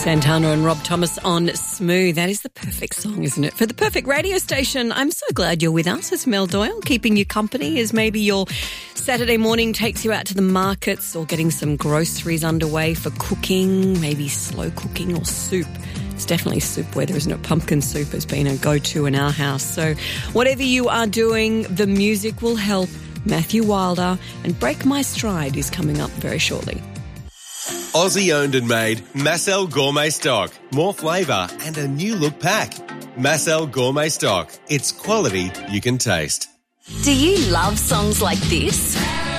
Santana and Rob Thomas on Smooth. That is the perfect song, isn't it? For the perfect radio station. I'm so glad you're with us. It's Mel Doyle, keeping you company as maybe your Saturday morning takes you out to the markets or getting some groceries underway for cooking, maybe slow cooking or soup. It's definitely soup weather, isn't it? Pumpkin soup has been a go-to in our house. So whatever you are doing, the music will help. Matthew Wilder and Break My Stride is coming up very shortly. Aussie owned and made Massel Gourmet Stock. More flavour and a new look pack. Massel Gourmet Stock. It's quality you can taste. Do you love songs like this?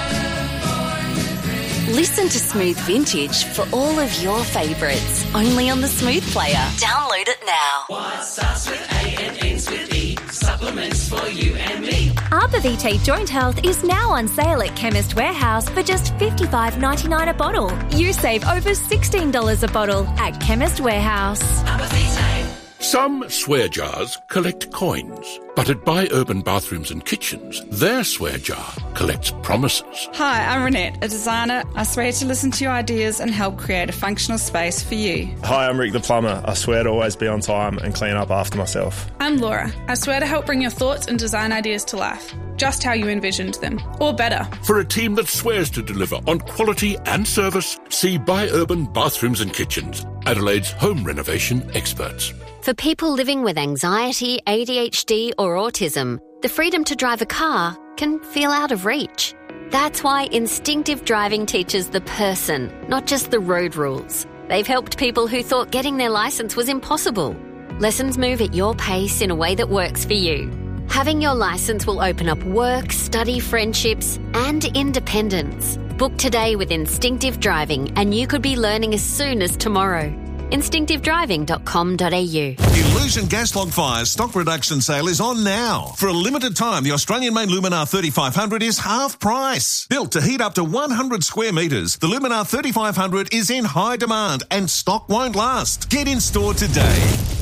Listen to Smooth Vintage for all of your favourites. Only on the Smooth Player. Download it now. What starts with A and ends with E? Supplements for you and me. Arbor Vitae Joint Health is now on sale at Chemist Warehouse for just $55.99 a bottle. You save over $16 a bottle at Chemist Warehouse. Arbor Vitae. Some swear jars collect coins, but at Buy Urban Bathrooms and Kitchens, their swear jar collects promises. Hi, I'm Renette, a designer. I swear to listen to your ideas and help create a functional space for you. Hi, I'm Rick the plumber. I swear to always be on time and clean up after myself. I'm Laura. I swear to help bring your thoughts and design ideas to life, just how you envisioned them, or better. For a team that swears to deliver on quality and service, see Buy Urban Bathrooms and Kitchens, Adelaide's home renovation experts. For people living with anxiety, ADHD or autism, the freedom to drive a car can feel out of reach. That's why Instinctive Driving teaches the person, not just the road rules. They've helped people who thought getting their licence was impossible. Lessons move at your pace in a way that works for you. Having your licence will open up work, study, friendships and independence. Book today with Instinctive Driving and you could be learning as soon as tomorrow. instinctivedriving.com.au. Illusion gas log fires stock reduction sale is on now. For a limited time, the Australian-made Luminar 3500 is half price. Built to heat up to 100 square metres, the Luminar 3500 is in high demand and stock won't last. Get in store today.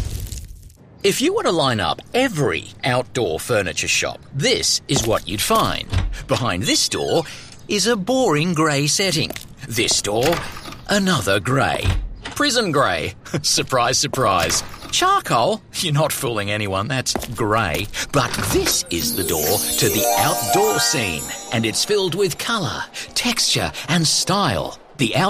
If you were to line up every outdoor furniture shop, this is what you'd find. Behind this door is a boring grey setting. This door, another grey. Prison grey. Surprise, surprise. Charcoal? You're not fooling anyone, that's grey. But this is the door to the outdoor scene, and it's filled with colour, texture and style. The